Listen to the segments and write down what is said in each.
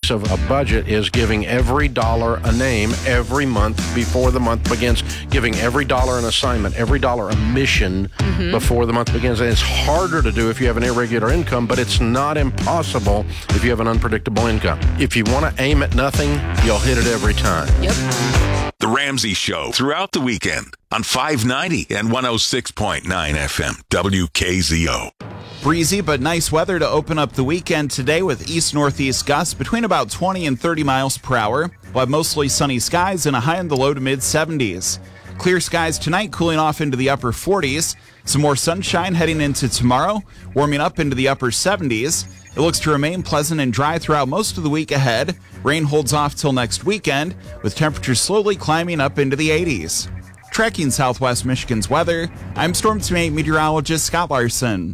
piece of a budget is giving every dollar a name every month before the month begins, giving every dollar an assignment, every dollar a mission before the month begins. And it's harder to do if you have an irregular income, but it's not impossible if you have an unpredictable income. If you want to aim at nothing, you'll hit it every time. Yep. The Ramsey Show throughout the weekend on 590 and 106.9 FM WKZO. Breezy but nice weather to open up the weekend today with east-northeast gusts between about 20 and 30 miles per hour. We'll have mostly sunny skies and a high in the low to mid-70s. Clear skies tonight, cooling off into the upper 40s. Some more sunshine heading into tomorrow, warming up into the upper 70s. It looks to remain pleasant and dry throughout most of the week ahead. Rain holds off till next weekend, with temperatures slowly climbing up into the 80s. Tracking Southwest Michigan's weather, I'm Storm Team meteorologist Scott Larson.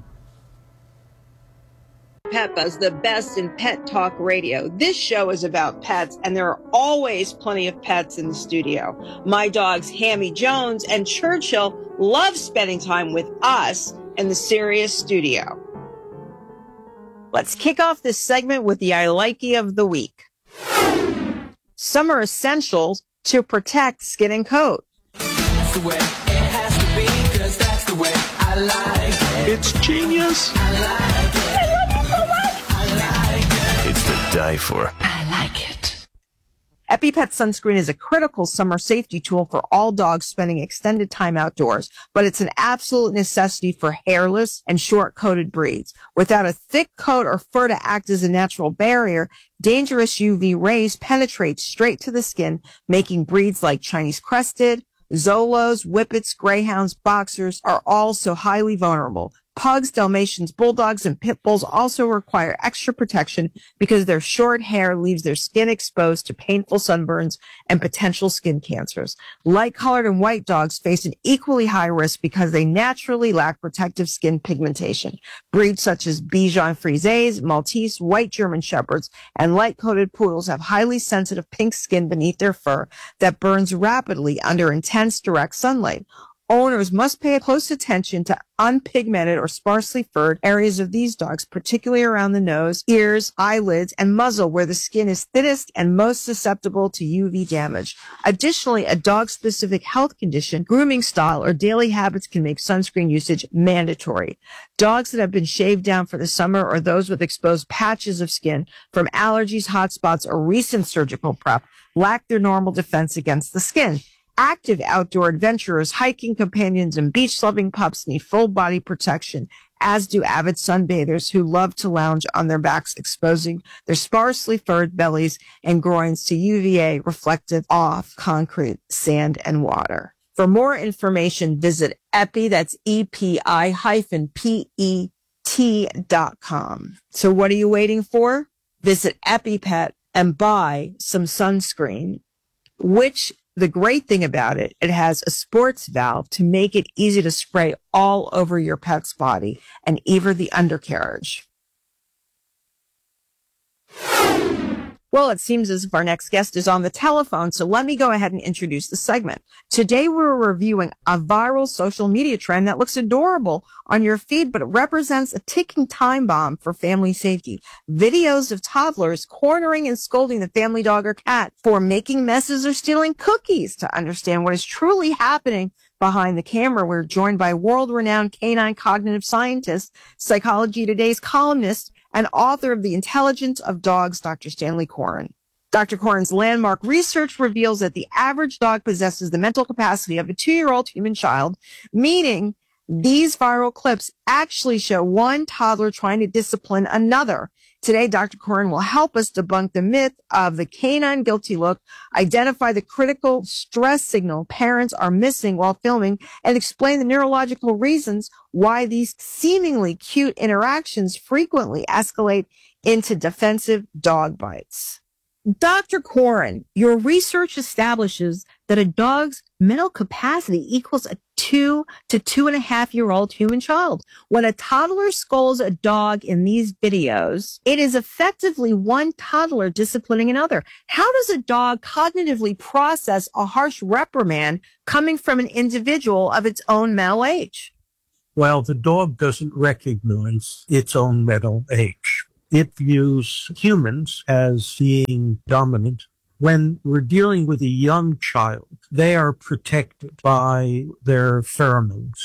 Pet Buzz, the best in pet talk radio. This show is about pets, and there are always plenty of pets in the studio. My dogs, Hammy Jones and Churchill, love spending time with us in the Sirius studio. Let's kick off this segment with the I Likey of the week. Summer essentials to protect skin and coat. That's the way it has to be, 'cause that's the way I like it. It's genius. I like it. I like it. It's to die for. I like it. EpiPet sunscreen is a critical summer safety tool for all dogs spending extended time outdoors, but it's an absolute necessity for hairless and short-coated breeds. Without a thick coat or fur to act as a natural barrier, dangerous UV rays penetrate straight to the skin, making breeds like Chinese Crested, Zolos, Whippets, Greyhounds, Boxers are also highly vulnerable. Pugs, Dalmatians, Bulldogs, and Pit Bulls also require extra protection because their short hair leaves their skin exposed to painful sunburns and potential skin cancers. Light-colored and white dogs face an equally high risk because they naturally lack protective skin pigmentation. Breeds such as Bichon Frises, Maltese, White German Shepherds, and light-coated poodles have highly sensitive pink skin beneath their fur that burns rapidly under intense direct sunlight. Owners must pay close attention to unpigmented or sparsely furred areas of these dogs, particularly around the nose, ears, eyelids, and muzzle, where the skin is thinnest and most susceptible to UV damage. Additionally, a dog-specific health condition, grooming style, or daily habits can make sunscreen usage mandatory. Dogs that have been shaved down for the summer or those with exposed patches of skin from allergies, hot spots, or recent surgical prep lack their normal defense against the skin. Active outdoor adventurers, hiking companions, and beach-loving pups need full body protection, as do avid sunbathers who love to lounge on their backs, exposing their sparsely furred bellies and groins to UVA reflected off concrete, sand, and water. For more information, visit EPI, that's EPI-PET.com. So what are you waiting for? Visit EpiPet and buy some sunscreen, which the great thing about it, it has a sports valve to make it easy to spray all over your pet's body and even the undercarriage. Well, it seems as if our next guest is on the telephone, so let me go ahead and introduce the segment. Today, we're reviewing a viral social media trend that looks adorable on your feed, but it represents a ticking time bomb for family safety. Videos of toddlers cornering and scolding the family dog or cat for making messes or stealing cookies. To understand what is truly happening behind the camera, we're joined by world-renowned canine cognitive scientist, Psychology Today's columnist, and author of The Intelligence of Dogs, Dr. Stanley Coren. Dr. Coren's landmark research reveals that the average dog possesses the mental capacity of a 2-year-old human child, meaning these viral clips actually show one toddler trying to discipline another. Today, Dr. Coren will help us debunk the myth of the canine guilty look, identify the critical stress signal parents are missing while filming, and explain the neurological reasons why these seemingly cute interactions frequently escalate into defensive dog bites. Dr. Coren, your research establishes that a dog's mental capacity equals a 2 to 2.5-year-old human child. When a toddler scolds a dog in these videos, it is effectively one toddler disciplining another. How does a dog cognitively process a harsh reprimand coming from an individual of its own mental age? Well, the dog doesn't recognize its own mental age. It views humans as being dominant. When we're dealing with a young child, they are protected by their pheromones,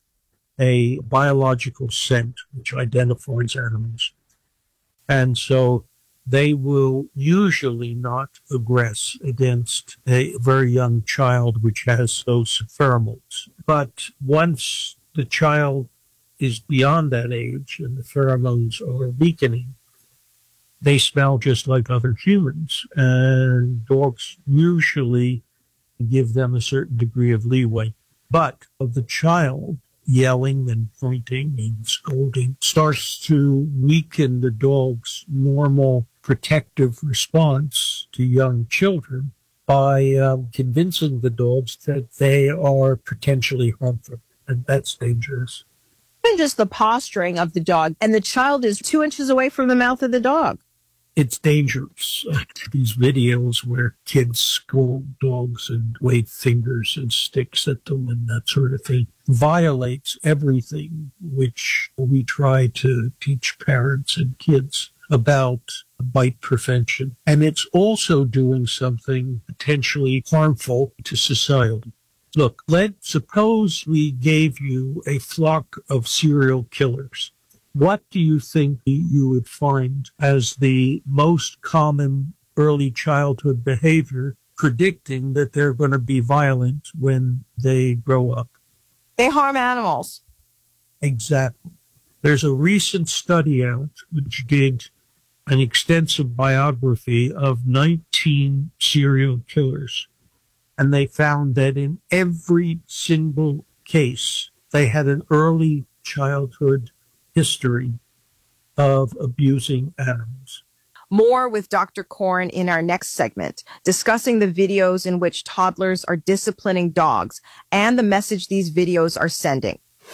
a biological scent which identifies animals. And so they will usually not aggress against a very young child which has those pheromones. But once the child is beyond that age and the pheromones are weakening, they smell just like other humans, and dogs usually give them a certain degree of leeway. But the child yelling and pointing and scolding starts to weaken the dog's normal protective response to young children by convincing the dogs that they are potentially harmful, and that's dangerous. Even just the posturing of the dog, and the child is 2 inches away from the mouth of the dog. It's dangerous. These videos where kids scold dogs and wave fingers and sticks at them and that sort of thing violates everything which we try to teach parents and kids about bite prevention. And it's also doing something potentially harmful to society. Look, let's suppose we gave you a flock of serial killers. What do you think you would find as the most common early childhood behavior predicting that they're going to be violent when they grow up? They harm animals. Exactly. There's a recent study out which did an extensive biography of 19 serial killers. And they found that in every single case, they had an early childhood history of abusing animals. More with Dr. Korn in our next segment, discussing the videos in which toddlers are disciplining dogs and the message these videos are sending.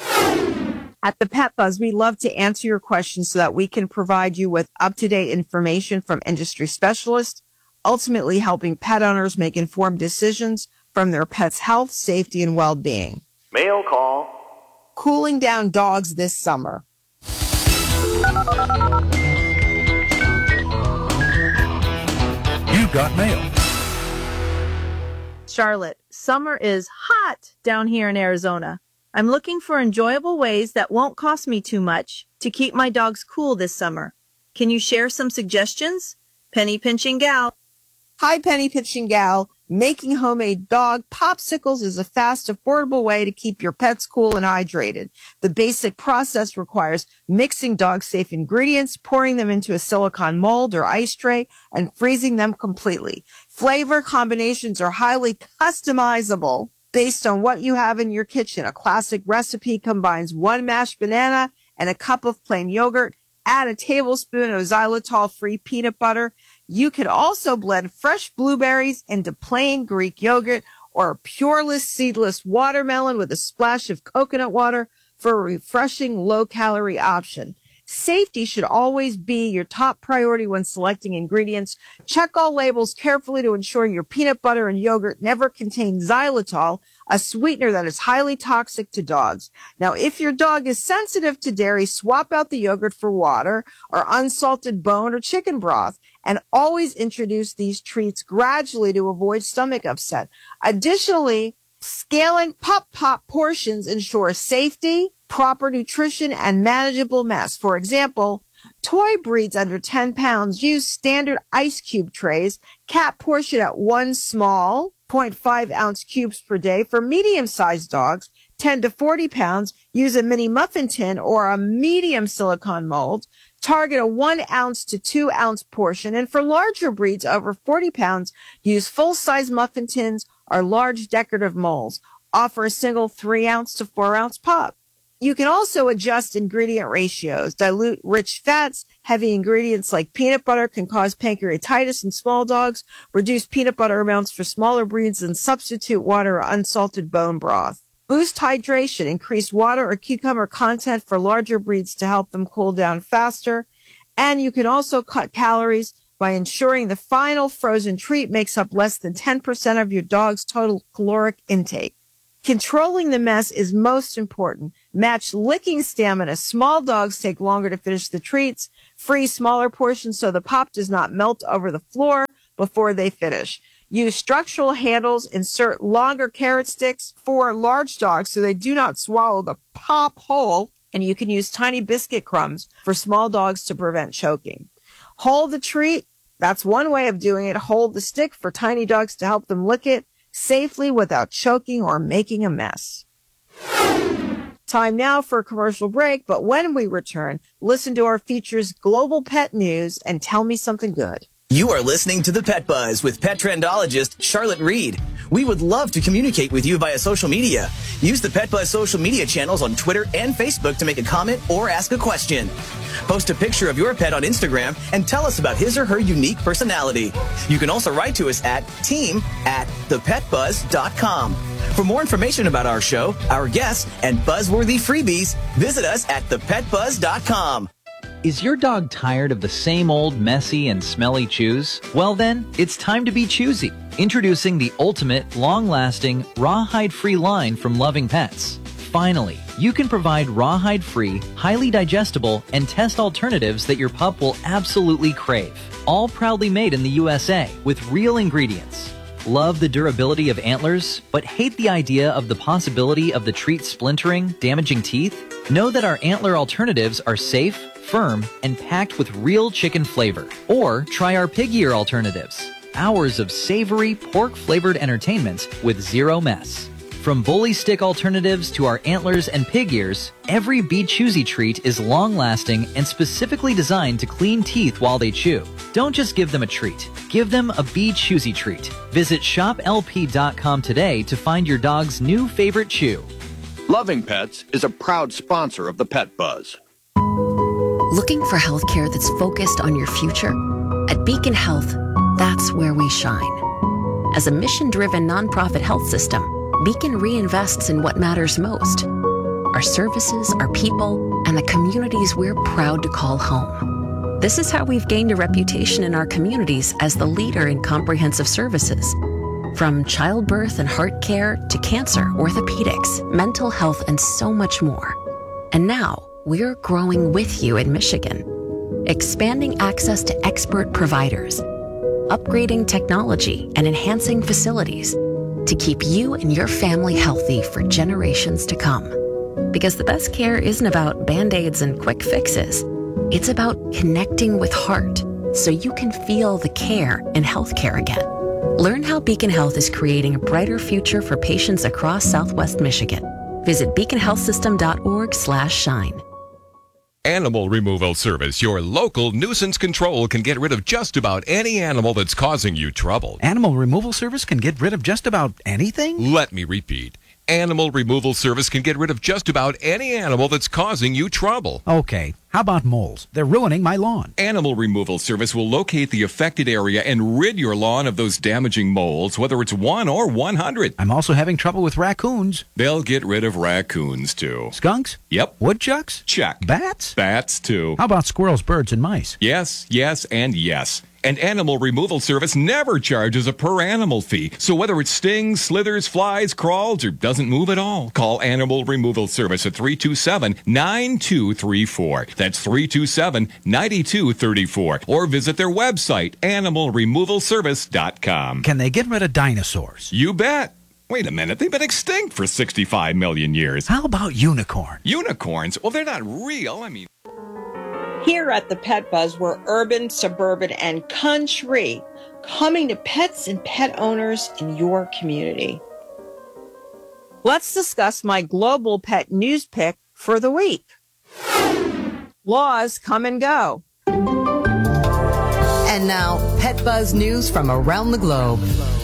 At the Pet Buzz, we love to answer your questions so that we can provide you with up-to-date information from industry specialists, ultimately helping pet owners make informed decisions from their pet's health, safety, and well-being. Mail call. Cooling down dogs this summer. You got mail. Charlotte, summer is hot down here in Arizona. I'm looking for enjoyable ways that won't cost me too much to keep my dogs cool this summer. Can you share some suggestions? Penny Pinching Gal. Hi, Penny Pinching Gal. Making homemade dog popsicles is a fast, affordable way to keep your pets cool and hydrated. The basic process requires mixing dog-safe ingredients, pouring them into a silicone mold or ice tray, and freezing them completely. Flavor combinations are highly customizable based on what you have in your kitchen. A classic recipe combines 1 mashed banana and a cup of plain yogurt. Add a tablespoon of xylitol-free peanut butter. You could also blend fresh blueberries into plain Greek yogurt or a pureless, seedless watermelon with a splash of coconut water for a refreshing, low-calorie option. Safety should always be your top priority when selecting ingredients. Check all labels carefully to ensure your peanut butter and yogurt never contain xylitol, a sweetener that is highly toxic to dogs. Now, if your dog is sensitive to dairy, swap out the yogurt for water or unsalted bone or chicken broth, and always introduce these treats gradually to avoid stomach upset. Additionally, scaling pop portions ensures safety, proper nutrition, and manageable mess. For example, toy breeds under 10 pounds use standard ice cube trays. Cat portion at 1 small 0.5 ounce cubes per day. For medium-sized dogs, 10 to 40 pounds, use a mini muffin tin or a medium silicone mold. Target a 1 ounce to 2 ounce portion. And for larger breeds over 40 pounds, use full-size muffin tins or large decorative molds. Offer a single 3 ounce to 4 ounce pop. You can also adjust ingredient ratios. Dilute rich fats. Heavy ingredients like peanut butter can cause pancreatitis in small dogs. Reduce peanut butter amounts for smaller breeds and substitute water or unsalted bone broth. Boost hydration. Increase water or cucumber content for larger breeds to help them cool down faster. And you can also cut calories by ensuring the final frozen treat makes up less than 10% of your dog's total caloric intake. Controlling the mess is most important. Match licking stamina. Small dogs take longer to finish the treats. Freeze smaller portions so the pop does not melt over the floor before they finish. Use structural handles. Insert longer carrot sticks for large dogs so they do not swallow the pop whole. And you can use tiny biscuit crumbs for small dogs to prevent choking. Hold the treat. That's one way of doing it. Hold the stick for tiny dogs to help them lick it safely without choking or making a mess. Time now for a commercial break, but when we return, listen to our features Global Pet News and Tell Me Something Good. You are listening to The Pet Buzz with pet trendologist Charlotte Reed. We would love to communicate with you via social media. Use the Pet Buzz social media channels on Twitter and Facebook to make a comment or ask a question. Post a picture of your pet on Instagram and tell us about his or her unique personality. You can also write to us at team@thepetbuzz.com. For more information about our show, our guests, and buzzworthy freebies, visit us at thepetbuzz.com. Is your dog tired of the same old messy and smelly chews? Well then, it's time to be choosy. Introducing the ultimate, long-lasting, rawhide-free line from Loving Pets. Finally, you can provide rawhide-free, highly digestible, and test alternatives that your pup will absolutely crave. All proudly made in the USA with real ingredients. Love the durability of antlers, but hate the idea of the possibility of the treat splintering, damaging teeth? Know that our antler alternatives are safe, firm, and packed with real chicken flavor. Or try our pig ear alternatives. Hours of savory, pork-flavored entertainment with zero mess. From bully stick alternatives to our antlers and pig ears, every Be Choosy treat is long-lasting and specifically designed to clean teeth while they chew. Don't just give them a treat. Give them a Be Choosy treat. Visit shoplp.com today to find your dog's new favorite chew. Loving Pets is a proud sponsor of the Pet Buzz. Looking for healthcare that's focused on your future? At Beacon Health, that's where we shine. As a mission-driven nonprofit health system, Beacon reinvests in what matters most: our services, our people, and the communities we're proud to call home. This is how we've gained a reputation in our communities as the leader in comprehensive services. From childbirth and heart care to cancer, orthopedics, mental health, and so much more. And now, we're growing with you in Michigan, expanding access to expert providers, upgrading technology, and enhancing facilities to keep you and your family healthy for generations to come. Because the best care isn't about Band-Aids and quick fixes. It's about connecting with heart so you can feel the care in healthcare again. Learn how Beacon Health is creating a brighter future for patients across Southwest Michigan. Visit beaconhealthsystem.org/shine. Animal Removal Service, your local nuisance control, can get rid of just about any animal that's causing you trouble. Animal Removal Service can get rid of just about anything? Let me repeat. Animal Removal Service can get rid of just about any animal that's causing you trouble. Okay, how about moles? They're ruining my lawn. Animal Removal Service will locate the affected area and rid your lawn of those damaging moles, whether it's 1 or 100. I'm also having trouble with raccoons. They'll get rid of raccoons, too. Skunks? Yep. Woodchucks? Check. Bats? Bats, too. How about squirrels, birds, and mice? Yes, yes, and yes. And Animal Removal Service never charges a per-animal fee. So whether it stings, slithers, flies, crawls, or doesn't move at all, call Animal Removal Service at 327-9234. That's 327-9234. Or visit their website, animalremovalservice.com. Can they get rid of dinosaurs? You bet. Wait a minute, they've been extinct for 65 million years. How about unicorns? Unicorns? Well, they're not real. I mean... Here at the Pet Buzz, we're urban, suburban, and country, coming to pets and pet owners in your community. Let's discuss my global pet news pick for the week. Laws come and go. And now, Pet Buzz news from around the globe.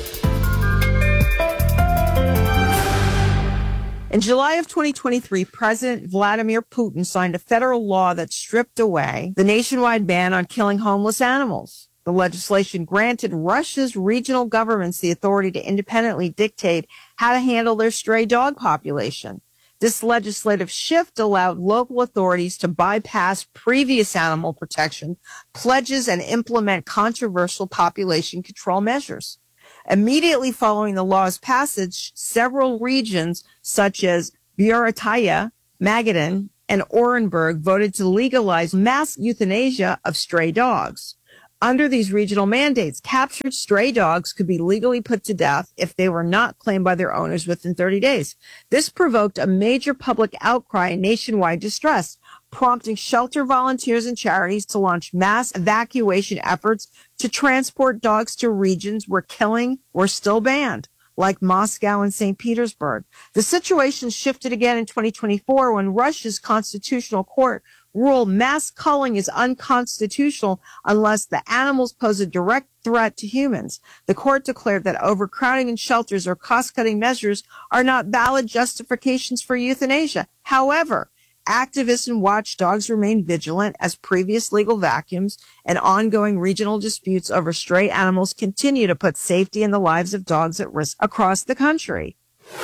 In July of 2023, President Vladimir Putin signed a federal law that stripped away the nationwide ban on killing homeless animals. The legislation granted Russia's regional governments the authority to independently dictate how to handle their stray dog population. This legislative shift allowed local authorities to bypass previous animal protection pledges and implement controversial population control measures. Immediately following the law's passage, several regions, such as Buryatia, Magadan and Orenburg voted to legalize mass euthanasia of stray dogs. Under these regional mandates, captured stray dogs could be legally put to death if they were not claimed by their owners within 30 days. This provoked a major public outcry and nationwide distress, prompting shelter volunteers and charities to launch mass evacuation efforts to transport dogs to regions where killing were still banned, like Moscow and St. Petersburg. The situation shifted again in 2024 when Russia's constitutional court ruled mass culling is unconstitutional unless the animals pose a direct threat to humans. The court declared that overcrowding in shelters or cost-cutting measures are not valid justifications for euthanasia. However, activists and watchdogs remain vigilant as previous legal vacuums and ongoing regional disputes over stray animals continue to put safety and the lives of dogs at risk across the country.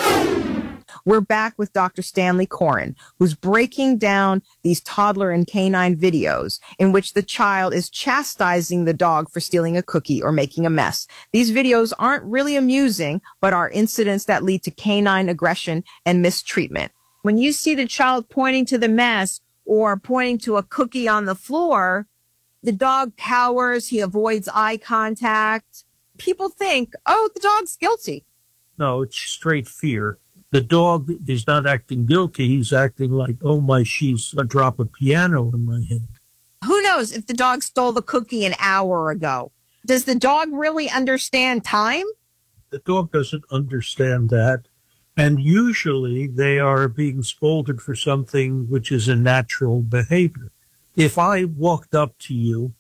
We're back with Dr. Stanley Coren, who's breaking down these toddler and canine videos in which the child is chastising the dog for stealing a cookie or making a mess. These videos aren't really amusing, but are incidents that lead to canine aggression and mistreatment. When you see the child pointing to the mess or pointing to a cookie on the floor, the dog cowers, he avoids eye contact. People think, oh, the dog's guilty. No, it's straight fear. The dog is not acting guilty. He's acting like, oh my, she's a drop of piano in my head. Who knows if the dog stole the cookie an hour ago? Does the dog really understand time? The dog doesn't understand that. And usually they are being scolded for something which is a natural behavior. If I walked up to you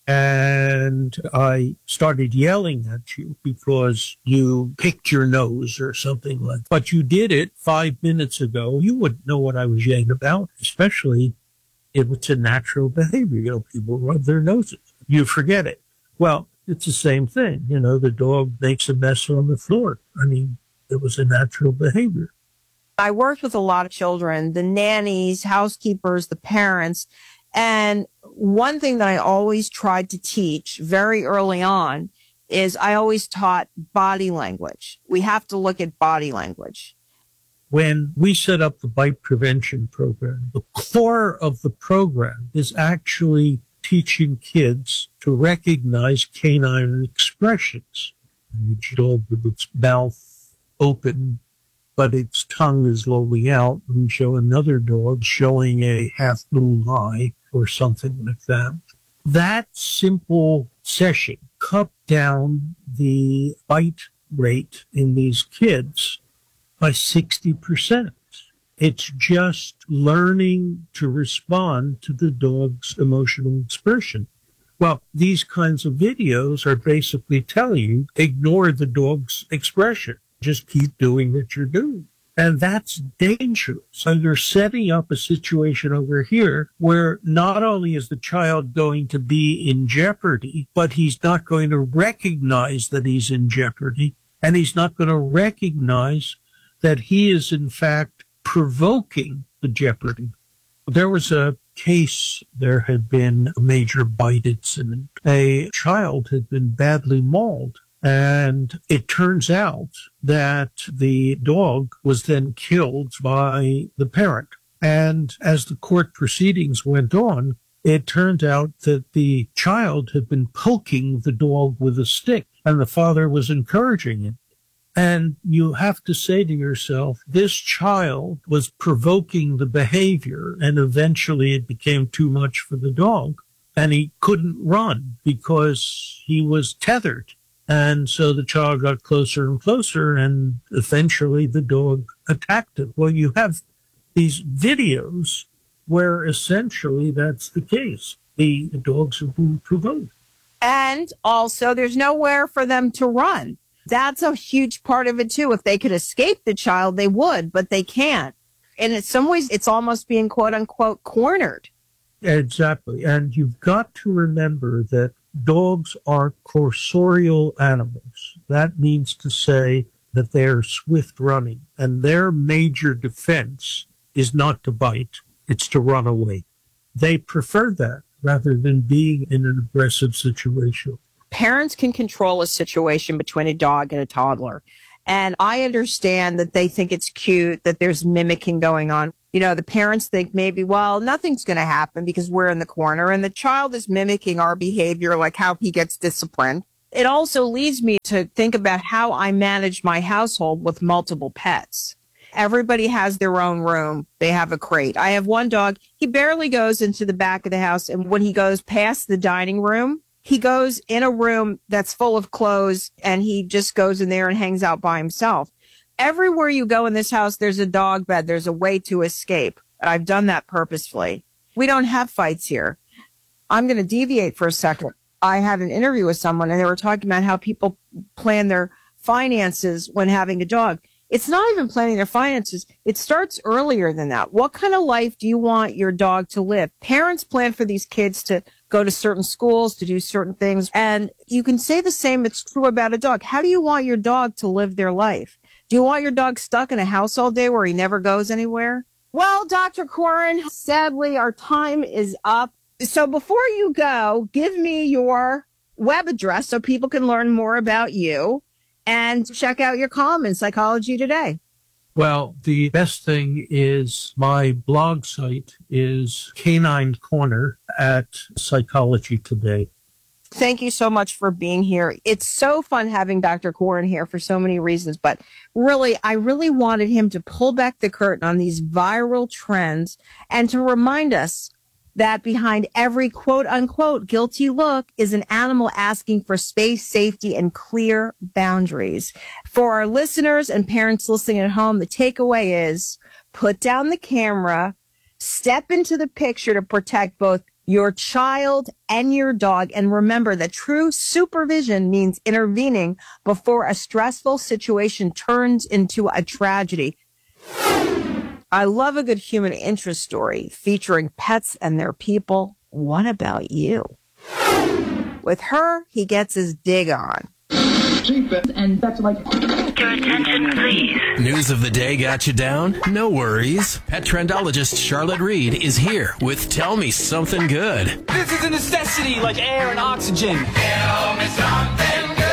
and I started yelling at you because you picked your nose or something like that, but you did it 5 minutes ago, you wouldn't know what I was yelling about, especially if it's a natural behavior. You know, people rub their noses. You forget it. Well, it's the same thing. You know, the dog makes a mess on the floor. I mean, it was a natural behavior. I worked with a lot of children, the nannies, housekeepers, the parents. And one thing that I always tried to teach very early on is I always taught body language. We have to look at body language. When we set up the bite prevention program, the core of the program is actually teaching kids to recognize canine expressions. Each dog with its mouth open, but its tongue is lolling out, and show another dog showing a half blue eye or something like that. That simple session cut down the bite rate in these kids by 60%. It's just learning to respond to the dog's emotional expression. Well, these kinds of videos are basically telling you, ignore the dog's expression. Just keep doing what you're doing. And that's dangerous. So you're setting up a situation over here where not only is the child going to be in jeopardy, but he's not going to recognize that he's in jeopardy, and he's not going to recognize that he is, in fact, provoking the jeopardy. There was a case, there had been a major bite incident. A child had been badly mauled. And it turns out that the dog was then killed by the parent. And as the court proceedings went on, it turned out that the child had been poking the dog with a stick, and the father was encouraging it. And you have to say to yourself, this child was provoking the behavior, and eventually it became too much for the dog, and he couldn't run because he was tethered. And so the child got closer and closer, and eventually the dog attacked him. Well, you have these videos where essentially that's the case. The dogs are being provoked. And also, there's nowhere for them to run. That's a huge part of it, too. If they could escape the child, they would, but they can't. And in some ways, it's almost being, quote unquote, cornered. Exactly. And you've got to remember that dogs are cursorial animals. That means to say that they're swift running, and their major defense is not to bite, it's to run away. They prefer that rather than being in an aggressive situation. Parents can control a situation between a dog and a toddler. And I understand that they think it's cute, that there's mimicking going on. You know, the parents think maybe, well, nothing's going to happen because we're in the corner, and the child is mimicking our behavior, like how he gets disciplined. It also leads me to think about how I manage my household with multiple pets. Everybody has their own room. They have a crate. I have one dog. He barely goes into the back of the house. And when he goes past the dining room, he goes in a room that's full of clothes, and he just goes in there and hangs out by himself. Everywhere you go in this house, there's a dog bed. There's a way to escape. I've done that purposefully. We don't have fights here. I'm going to deviate for a second. I had an interview with someone, and they were talking about how people plan their finances when having a dog. It's not even planning their finances. It starts earlier than that. What kind of life do you want your dog to live? Parents plan for these kids to go to certain schools, to do certain things. And you can say the same. It's true about a dog. How do you want your dog to live their life? Do you want your dog stuck in a house all day where he never goes anywhere? Well, Dr. Koren, sadly, our time is up. So before you go, give me your web address so people can learn more about you and check out your column in Psychology Today. Well, the best thing is my blog site is Canine Corner at Psychology Today. Thank you so much for being here. It's so fun having Dr. Koren here for so many reasons, but really, I really wanted him to pull back the curtain on these viral trends and to remind us that behind every quote unquote guilty look is an animal asking for space, safety, and clear boundaries. For our listeners and parents listening at home, the takeaway is put down the camera, step into the picture to protect both your child and your dog. And remember that true supervision means intervening before a stressful situation turns into a tragedy. I love a good human interest story featuring pets and their people. What about you? With her, he gets his dig on. And that's like... Your attention, please. News of the day got you down? No worries. Pet trendologist Charlotte Reed is here with Tell Me Something Good. This is a necessity like air and oxygen. Tell me something good.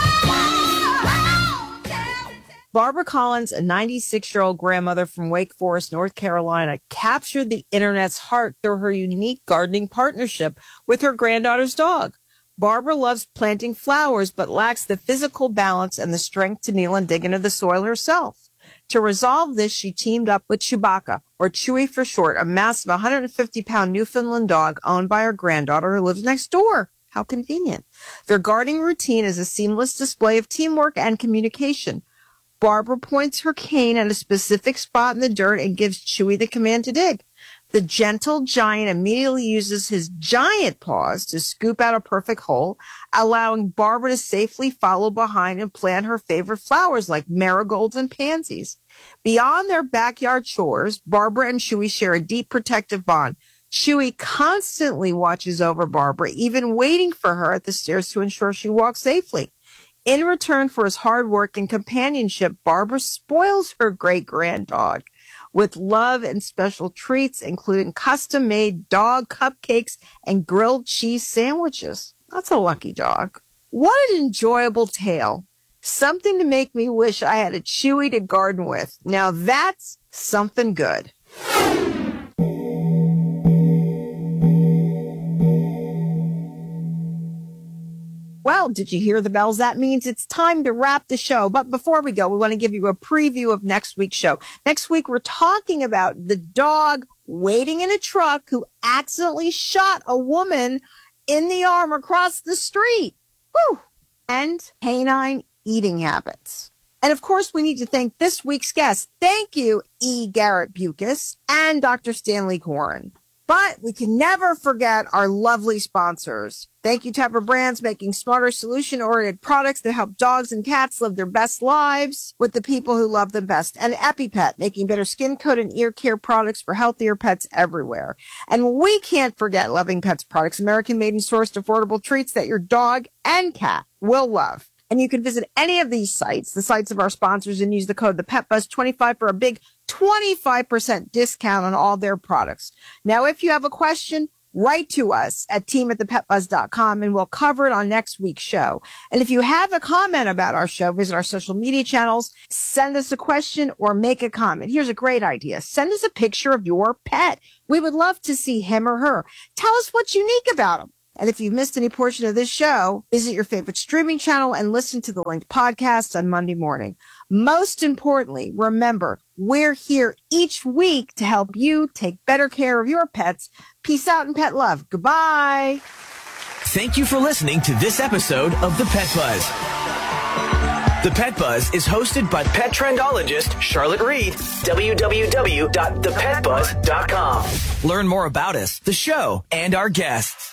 Barbara Collins, a 96-year-old grandmother from Wake Forest, North Carolina, captured the internet's heart through her unique gardening partnership with her granddaughter's dog. Barbara loves planting flowers, but lacks the physical balance and the strength to kneel and dig into the soil herself. To resolve this, she teamed up with Chewbacca, or Chewy for short, a massive 150-pound Newfoundland dog owned by her granddaughter who lives next door. How convenient. Their gardening routine is a seamless display of teamwork and communication. Barbara points her cane at a specific spot in the dirt and gives Chewy the command to dig. The gentle giant immediately uses his giant paws to scoop out a perfect hole, allowing Barbara to safely follow behind and plant her favorite flowers like marigolds and pansies. Beyond their backyard chores, Barbara and Chewy share a deep protective bond. Chewy constantly watches over Barbara, even waiting for her at the stairs to ensure she walks safely. In return for his hard work and companionship, Barbara spoils her great-grand dog with love and special treats, including custom-made dog cupcakes and grilled cheese sandwiches. That's a lucky dog. What an enjoyable tale. Something to make me wish I had a Chewy to garden with. Now that's something good. Well, did you hear the bells? That means it's time to wrap the show. But before we go, we want to give you a preview of next week's show. Next week, we're talking about the dog waiting in a truck who accidentally shot a woman in the arm across the street. Whew. And canine eating habits. And of course, we need to thank this week's guests. Thank you, E. Garrett Bucas and Dr. Stanley Koren. But we can never forget our lovely sponsors. Thank you, Tepper Brands, making smarter, solution-oriented products that help dogs and cats live their best lives with the people who love them best. And EpiPet, making better skin, coat, and ear care products for healthier pets everywhere. And we can't forget Loving Pets products, American-made and sourced affordable treats that your dog and cat will love. And you can visit any of these sites, the sites of our sponsors, and use the code ThePetBuzz25 for a big 25% discount on all their products. Now, if you have a question, write to us at team@thepetbuzz.com and we'll cover it on next week's show. And if you have a comment about our show, visit our social media channels, send us a question or make a comment. Here's a great idea. Send us a picture of your pet. We would love to see him or her. Tell us what's unique about him. And if you've missed any portion of this show, visit your favorite streaming channel and listen to the linked podcast on Monday morning. Most importantly, remember, we're here each week to help you take better care of your pets. Peace out and pet love. Goodbye. Thank you for listening to this episode of The Pet Buzz. The Pet Buzz is hosted by pet trendologist Charlotte Reed. www.thepetbuzz.com. Learn more about us, the show, and our guests.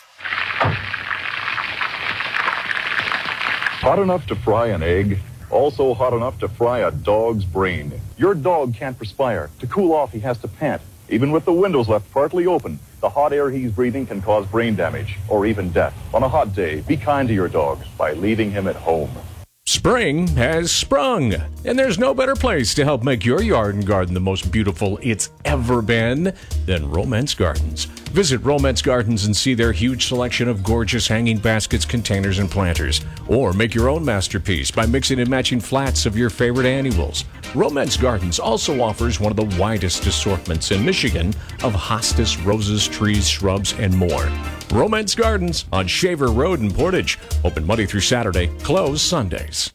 Hot enough to fry an egg, also hot enough to fry a dog's brain. Your dog can't perspire. To cool off, he has to pant. Even with the windows left partly open, the hot air he's breathing can cause brain damage or even death. On a hot day, be kind to your dog by leaving him at home. Spring has sprung, and there's no better place to help make your yard and garden the most beautiful it's ever been than Romance Gardens. Visit Romance Gardens and see their huge selection of gorgeous hanging baskets, containers, and planters. Or make your own masterpiece by mixing and matching flats of your favorite annuals. Romance Gardens also offers one of the widest assortments in Michigan of hostas, roses, trees, shrubs, and more. Romance Gardens on Shaver Road in Portage. Open Monday through Saturday, closed Sundays.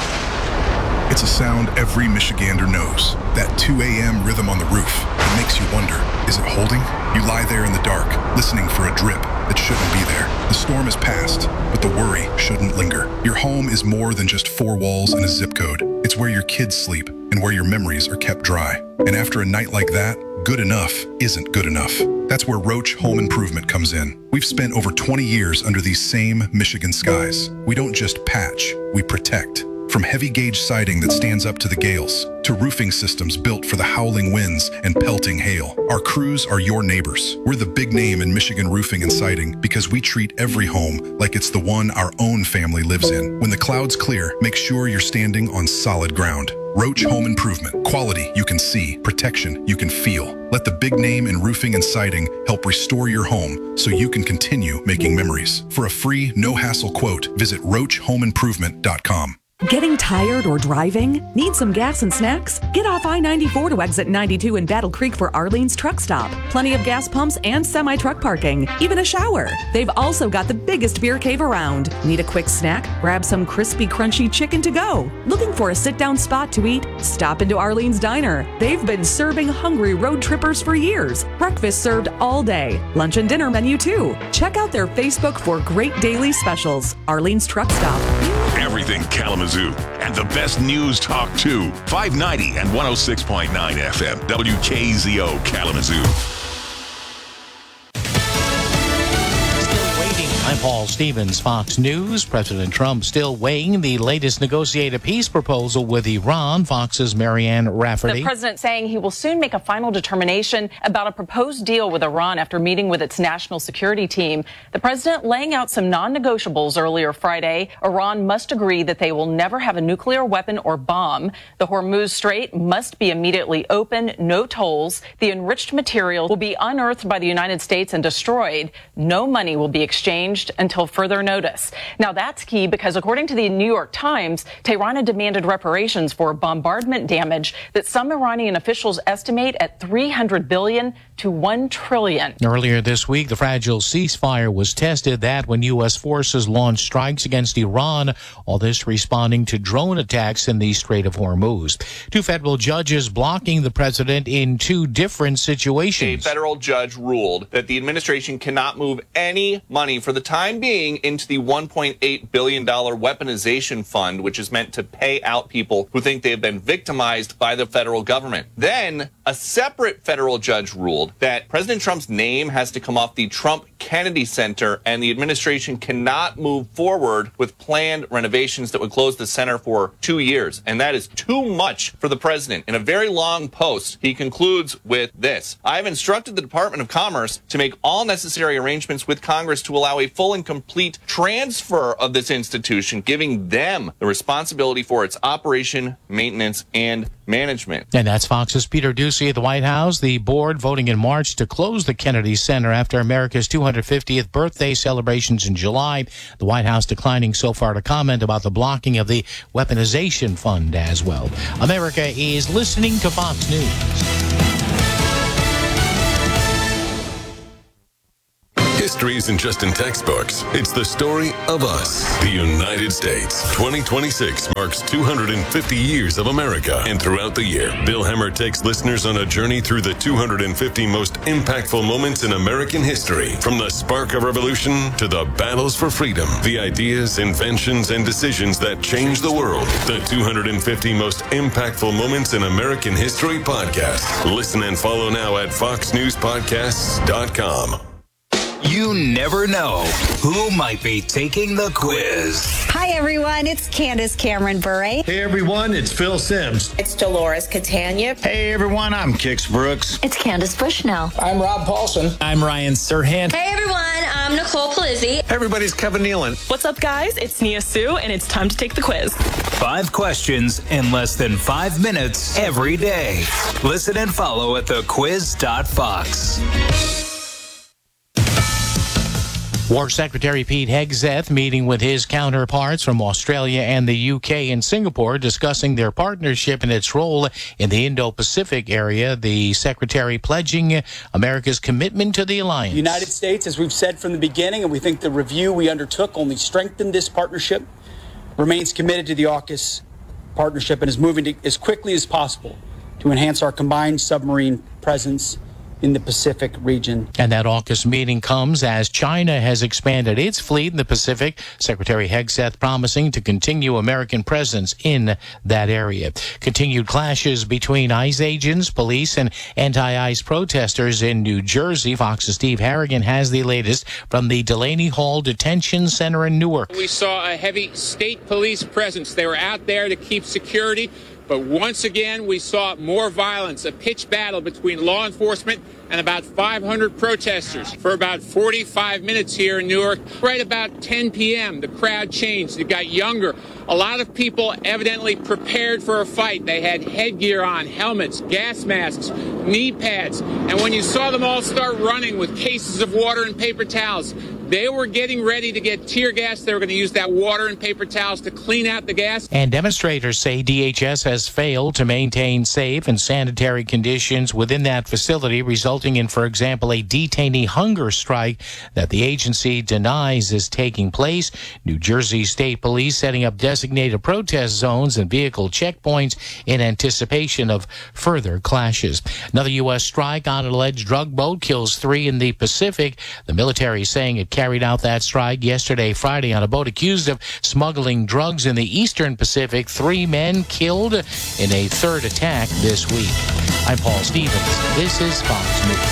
It's a sound every Michigander knows. That 2 a.m. rhythm on the roof. It makes you wonder, is it holding? You lie there in the dark, listening for a drip that shouldn't be there. The storm is past, but the worry shouldn't linger. Your home is more than just 4 walls and a zip code. It's where your kids sleep and where your memories are kept dry. And after a night like that, good enough isn't good enough. That's where Roach Home Improvement comes in. We've spent over 20 years under these same Michigan skies. We don't just patch, we protect. From heavy gauge siding that stands up to the gales, to roofing systems built for the howling winds and pelting hail, our crews are your neighbors. We're the big name in Michigan roofing and siding because we treat every home like it's the one our own family lives in. When the clouds clear, make sure you're standing on solid ground. Roach Home Improvement. Quality you can see, protection you can feel. Let the big name in roofing and siding help restore your home so you can continue making memories. For a free, no-hassle quote, visit roachhomeimprovement.com. Getting tired or driving? Need some gas and snacks? Get off I-94 to exit 92 in Battle Creek for Arlene's Truck Stop. Plenty of gas pumps and semi-truck parking, even a shower. They've also got the biggest beer cave around. Need a quick snack? Grab some crispy, crunchy chicken to go. Looking for a sit-down spot to eat? Stop into Arlene's Diner. They've been serving hungry road trippers for years. Breakfast served all day. Lunch and dinner menu too. Check out their Facebook for great daily specials. Arlene's Truck Stop. Everything Kalamazoo and the best news talk too. 590 and 106.9 FM. WKZO Kalamazoo. I'm Paul Stevens, Fox News. President Trump still weighing the latest negotiated peace proposal with Iran. Fox's Marianne Rafferty. The president saying he will soon make a final determination about a proposed deal with Iran after meeting with its national security team. The president laying out some non-negotiables earlier Friday. Iran must agree that they will never have a nuclear weapon or bomb. The Hormuz Strait must be immediately open, no tolls. The enriched material will be unearthed by the United States and destroyed. No money will be exchanged until further notice. Now that's key because according to the New York Times, Tehran had demanded reparations for bombardment damage that some Iranian officials estimate at $300 billion to $1 trillion. Earlier this week, the fragile ceasefire was tested. That when U.S. forces launched strikes against Iran, all this responding to drone attacks in the Strait of Hormuz. 2 federal judges blocking the president in 2 different situations. A federal judge ruled that the administration cannot move any money for the time being into the $1.8 billion weaponization fund, which is meant to pay out people who think they have been victimized by the federal government. Then a separate federal judge ruled that President Trump's name has to come off the Trump Kennedy Center, and the administration cannot move forward with planned renovations that would close the center for 2 years. And that is too much for the president. In a very long post, he concludes with this: I have instructed the Department of Commerce to make all necessary arrangements with Congress to allow a full full and complete transfer of this institution, giving them the responsibility for its operation, maintenance, and management. And that's Fox's Peter Doocy at the White House. The board voting in March to close the Kennedy Center after America's 250th birthday celebrations in July. The White House declining so far to comment about the blocking of the weaponization fund as well. America is listening to Fox News. History isn't just in textbooks. It's the story of us, the United States. 2026 marks 250 years of America. And throughout the year, Bill Hemmer takes listeners on a journey through the 250 most impactful moments in American history. From the spark of revolution to the battles for freedom, the ideas, inventions, and decisions that changed the world. The 250 most impactful moments in American history podcast. Listen and follow now at foxnewspodcasts.com. You never know who might be taking the quiz. Hi, everyone. It's Candace Cameron Bure. Hey, everyone. It's Phil Sims. It's Dolores Catania. Hey, everyone. I'm Kix Brooks. It's Candace Bushnell. I'm Rob Paulson. I'm Ryan Serhant. Hey, everyone. I'm Nicole Palizzi. Everybody's Kevin Nealon. What's up, guys? It's Nia Sue, and it's time to take the quiz. 5 questions in less than 5 minutes every day. Listen and follow at thequiz.fox. War Secretary Pete Hegseth meeting with his counterparts from Australia and the UK and Singapore, discussing their partnership and its role in the Indo-Pacific area. The Secretary pledging America's commitment to the alliance. The United States, as we've said from the beginning, and we think the review we undertook only strengthened this partnership, remains committed to the AUKUS partnership and is moving as quickly as possible to enhance our combined submarine presence in the Pacific region. And that AUKUS meeting comes as China has expanded its fleet in the Pacific. Secretary Hegseth promising to continue American presence in that area. Continued clashes between ICE agents, police, and anti-ICE protesters in New Jersey. Fox's Steve Harrigan has the latest from the Delaney Hall Detention Center in Newark. We saw a heavy state police presence. They were out there to keep security. But once again, we saw more violence, a pitched battle between law enforcement and about 500 protesters for about 45 minutes here in Newark. Right about 10 p.m., the crowd changed. It got younger. A lot of people evidently prepared for a fight. They had headgear on, helmets, gas masks, knee pads. And when you saw them all start running with cases of water and paper towels, they were getting ready to get tear gas. They were going to use that water and paper towels to clean out the gas. And demonstrators say DHS has failed to maintain safe and sanitary conditions within that facility, resulting in, for example, a detainee hunger strike that the agency denies is taking place. New Jersey State Police setting up designated protest zones and vehicle checkpoints in anticipation of further clashes. Another U.S. strike on an alleged drug boat kills 3 in the Pacific. The military saying it carried out that strike yesterday, Friday, on a boat accused of smuggling drugs in the eastern Pacific. 3 men killed in a third attack this week. I'm Paul Stevens. This is Fox News.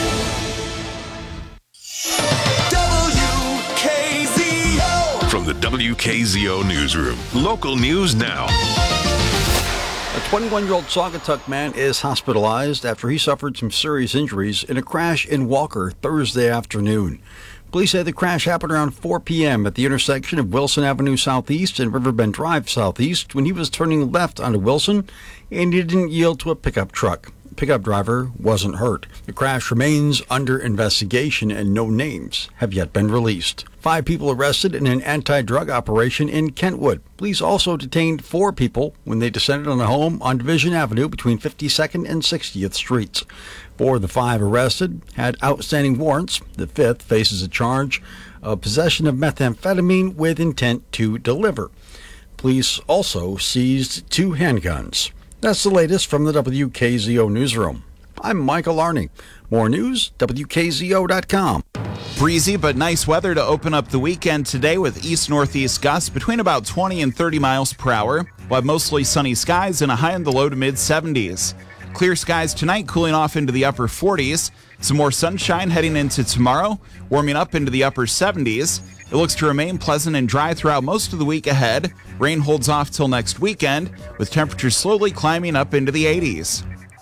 WKZO. From the WKZO Newsroom. Local news now. A 21-year-old Saugatuck man is hospitalized after he suffered some serious injuries in a crash in Walker Thursday afternoon. Police say the crash happened around 4 p.m. at the intersection of Wilson Avenue Southeast and Riverbend Drive Southeast when he was turning left onto Wilson and he didn't yield to a pickup truck. The pickup driver wasn't hurt. The crash remains under investigation and no names have yet been released. 5 people arrested in an anti-drug operation in Kentwood. Police also detained 4 people when they descended on a home on Division Avenue between 52nd and 60th Streets. 4 of the 5 arrested had outstanding warrants. The 5th faces a charge of possession of methamphetamine with intent to deliver. Police also seized 2 handguns. That's the latest from the WKZO Newsroom. I'm Michael Arney. More news, WKZO.com. Breezy but nice weather to open up the weekend today with east-northeast gusts between about 20 and 30 miles per hour. We'll have mostly sunny skies and a high in the low to mid-70s. Clear skies tonight, cooling off into the upper 40s. Some more sunshine heading into tomorrow, warming up into the upper 70s. It looks to remain pleasant and dry throughout most of the week ahead. Rain holds off till next weekend, with temperatures slowly climbing up into the 80s.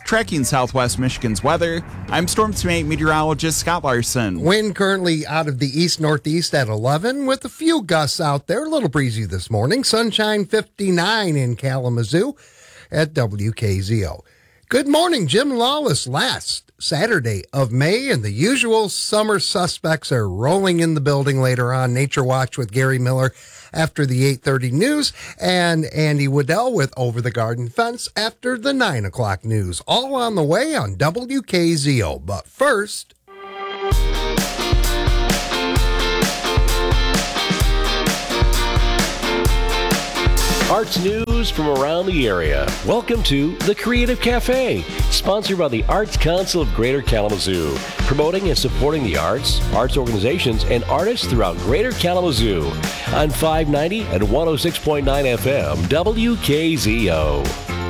Tracking Southwest Michigan's weather, I'm Storm Team meteorologist Scott Larson. Wind currently out of the east-northeast at 11 with a few gusts out there. A little breezy this morning. Sunshine 59 in Kalamazoo at WKZO. Good morning, Jim Lawless. Last Saturday of May, and the usual summer suspects are rolling in the building later on. Nature Watch with Gary Miller after the 8:30 news, and Andy Waddell with Over the Garden Fence after the 9 o'clock news. All on the way on WKZO. But first... Arts news from around the area. Welcome to The Creative Cafe, sponsored by the Arts Council of Greater Kalamazoo, promoting and supporting the arts, arts organizations, and artists throughout Greater Kalamazoo on 590 and 106.9 FM, WKZO.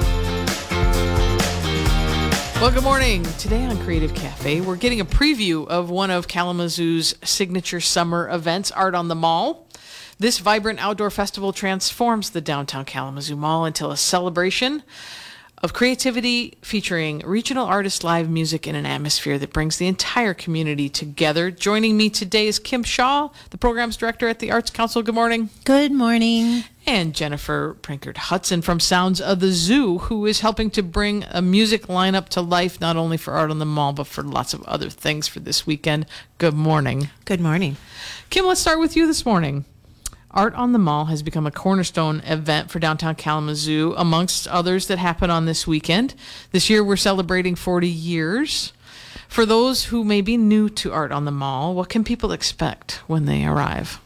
Well, good morning. Today on Creative Cafe, we're getting a preview of one of Kalamazoo's signature summer events, Art on the Mall. This vibrant outdoor festival transforms the downtown Kalamazoo Mall into a celebration of creativity featuring regional artists, live music, and an atmosphere that brings the entire community together. Joining me today is Kim Shaw, the programs director at the Arts Council. Good morning. Good morning. And Jennifer Prinkard-Hudson from Sounds of the Zoo, who is helping to bring a music lineup to life, not only for Art on the Mall, but for lots of other things for this weekend. Good morning. Good morning. Kim, let's start with you this morning. Art on the Mall has become a cornerstone event for downtown Kalamazoo, amongst others that happen on this weekend. This year, we're celebrating 40 years. For those who may be new to Art on the Mall, what can people expect when they arrive?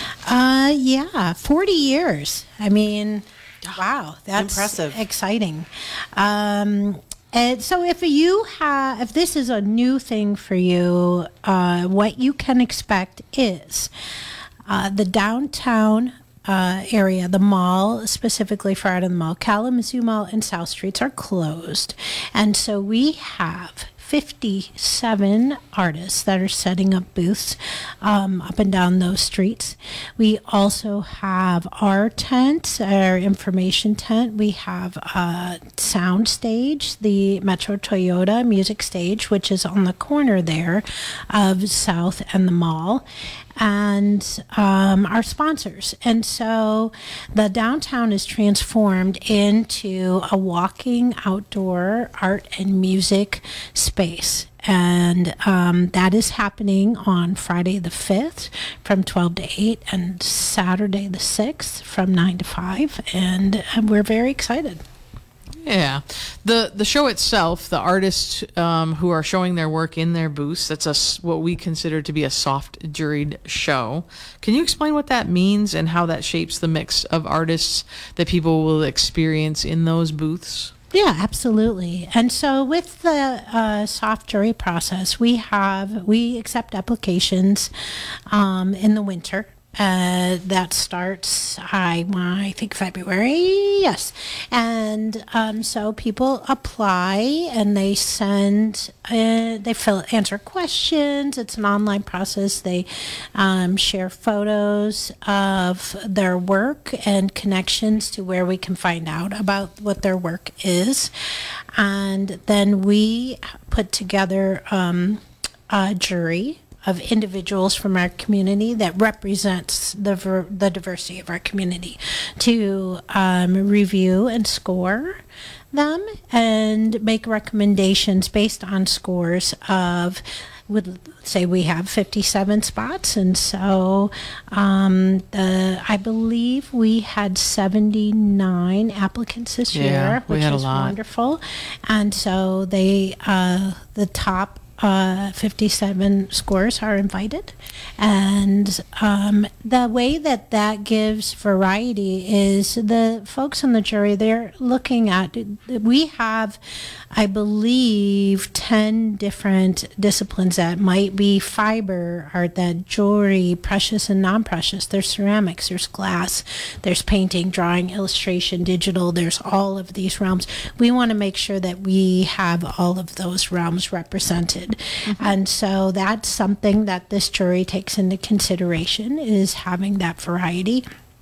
40 years. I mean, wow, that's impressive. Exciting. And so if this is a new thing for you, what you can expect is the downtown area, the mall, specifically for Art on the Mall, Kalamazoo Mall and South Streets are closed. And so we have 57 artists that are setting up booths up and down those streets. We also have our tent, our information tent. We have a sound stage, the Metro Toyota music stage, which is on the corner there of South and the mall, and our sponsors. And so the downtown is transformed into a walking outdoor art and music space. And that is happening on Friday the 5th from 12 to 8 and Saturday the 6th from 9 to 5. And we're very excited. Yeah. The show itself, the artists who are showing their work in their booths, that's what we consider to be a soft juried show. Can you explain what that means and how that shapes the mix of artists that people will experience in those booths? Yeah, absolutely. And so with the soft jury process, we accept applications in the winter. That starts, I think, February. Yes. And so people apply and they answer questions. It's an online process. They share photos of their work and connections to where we can find out about what their work is. And then we put together a jury of individuals from our community that represents the diversity of our community to review and score them and make recommendations based on scores of, say we have 57 spots, and so I believe we had 79 applicants this year, which is wonderful. And so the top 57 scores are invited, and the way that gives variety is the folks on the jury, they're looking at, we have, I believe, 10 different disciplines that might be fiber art, that jewelry, precious and non-precious. There's ceramics, there's glass, there's painting, drawing, illustration, digital. There's all of these realms. We want to make sure that we have all of those realms represented. Mm-hmm. And so that's something that this jury takes into consideration, is having that variety.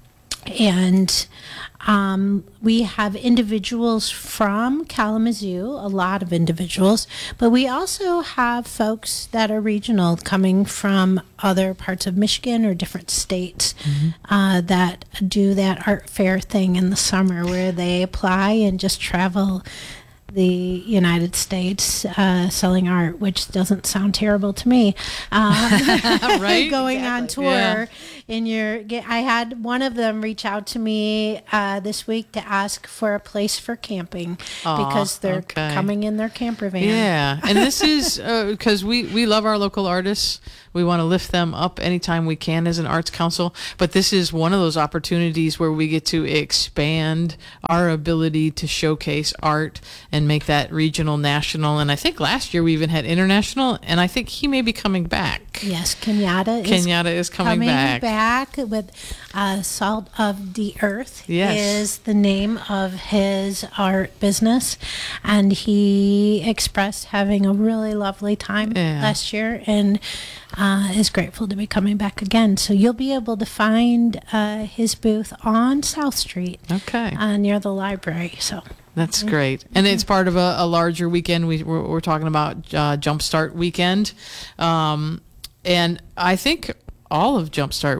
And we have individuals from Kalamazoo, a lot of individuals, but we also have folks that are regional coming from other parts of Michigan or different states that do that art fair thing in the summer where they apply and just travel the United States selling art, which doesn't sound terrible to me. Right? Going on tour I had one of them reach out to me this week to ask for a place for camping because they're coming in their camper van. Yeah, and this is because we love our local artists. We want to lift them up anytime we can as an arts council, but this is one of those opportunities where we get to expand our ability to showcase art and make that regional, national, and I think last year we even had international, and I think he may be coming back. Yes, Kenyatta is coming back with Salt of the Earth. Yes. Is the name of his art business, and he expressed having a really lovely time last year and is grateful to be coming back again. So you'll be able to find his booth on South Street, near the library. So that's great, and it's part of a larger weekend. We're talking about Jumpstart Weekend, and I think almost all of Jumpstart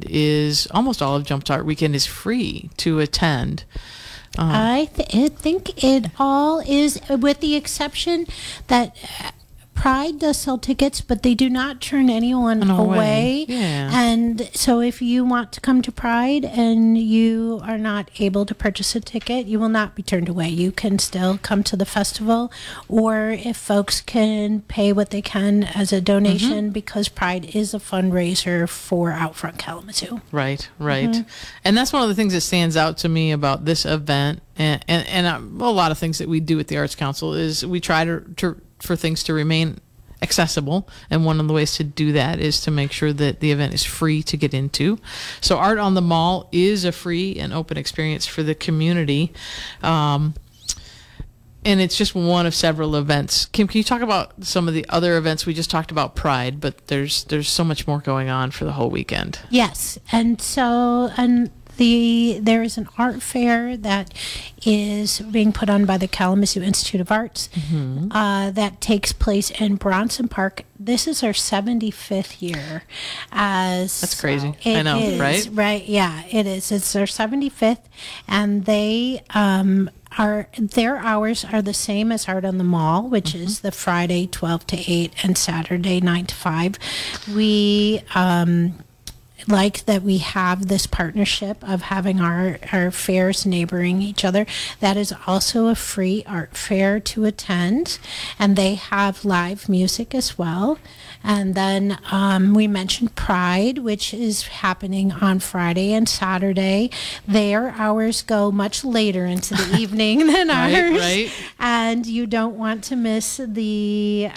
Weekend is free to attend. I think it all is, with the exception that Pride does sell tickets, but they do not turn anyone away. Yeah. And so if you want to come to Pride and you are not able to purchase a ticket, you will not be turned away. You can still come to the festival, or if folks can pay what they can as a donation, because Pride is a fundraiser for Outfront Kalamazoo. Right. And that's one of the things that stands out to me about this event, and a lot of things that we do at the Arts Council is we try for things to remain accessible, and one of the ways to do that is to make sure that the event is free to get into. So Art on the Mall is a free and open experience for the community, and it's just one of several events. Kim, can you talk about some of the other events? We just talked about Pride, but there's so much more going on for the whole weekend. Yes, and so there is an art fair that is being put on by the Kalamazoo Institute of Arts that takes place in Bronson Park. This is our 75th year. That's crazy. I know, right? Right, yeah, it is. It's their 75th, and they their hours are the same as Art on the Mall, which is the Friday 12 to 8 and Saturday 9 to 5. We like that we have this partnership of having our fairs neighboring each other. That is also a free art fair to attend, and they have live music as well. And then we mentioned Pride, which is happening on Friday and Saturday. Their hours go much later into the evening than ours. Right. And you don't want to miss the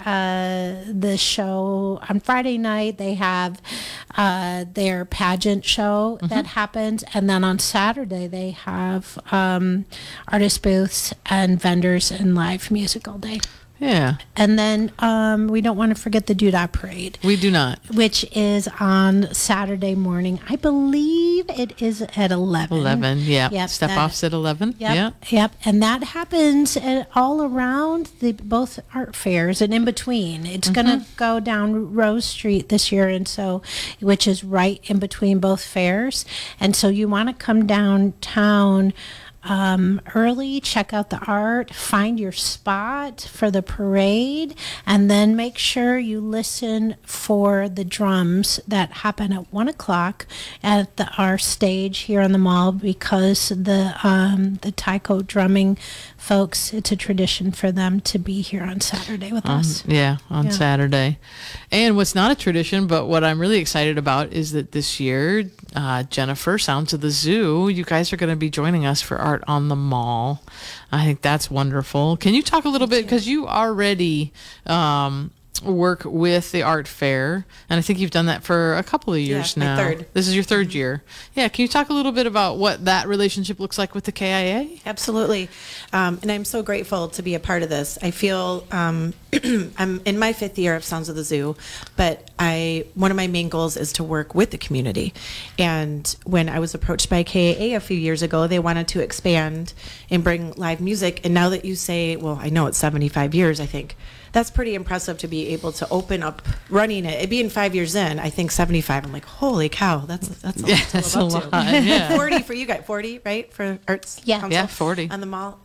show. On Friday night, they have their pageant show that happens. And then on Saturday, they have artist booths and vendors and live music all day. Yeah. And then we don't want to forget the Doodah Parade. We do not. Which is on Saturday morning. I believe it is at 11. 11, yeah. Yep, Step-off's at 11. Yep. And that happens all around both art fairs and in between. It's going to go down Rose Street this year, and so, which is right in between both fairs. And so you want to come downtown early, check out the art, find your spot for the parade, and then make sure you listen for the drums that happen at 1 o'clock at our stage here on the mall, because the taiko drumming folks, it's a tradition for them to be here on Saturday with us. On Saturday. And what's not a tradition, but what I'm really excited about is that this year, Jennifer, Sounds of the Zoo, you guys are going to be joining us for Art on the Mall. I think that's wonderful. Can you talk a little bit, because you already work with the art fair, and I think you've done that for a couple of years my now. third. This is your third year. Yeah, can you talk a little bit about what that relationship looks like with the KIA? Absolutely. And I'm so grateful to be a part of this. I feel I'm in my 5th year of Sounds of the Zoo, but one of my main goals is to work with the community. And when I was approached by KIA a few years ago, they wanted to expand and bring live music. And now that you say, well, I know it's 75 years, I think that's pretty impressive to be able to open up running it. It being 5 years in, I think 75. I'm like, holy cow, that's a lot to live up to. Yeah. 40 for you guys, 40, right, for Arts Council? Yeah, 40 on the mall.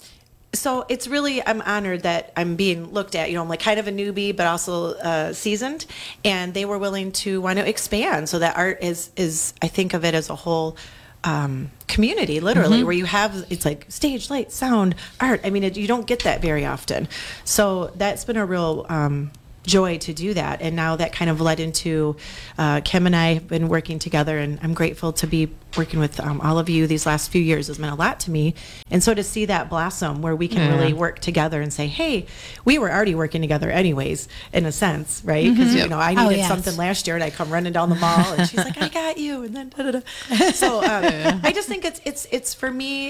So it's really, I'm honored that I'm being looked at. I'm like kind of a newbie, but also seasoned, and they were willing to want to expand. So that art is I think of it as a whole community, literally, where you have, it's like stage, light, sound, art. I mean, you don't get that very often. So that's been a real joy to do that. And now that kind of led into Kim and I have been working together, and I'm grateful to be working with all of you these last few years has meant a lot to me. And so to see that blossom where we can really work together and say, hey, we were already working together anyways, in a sense, right? Because, I needed something last year and I come running down the mall and she's like, I got you. And then da-da-da. So I just think it's for me,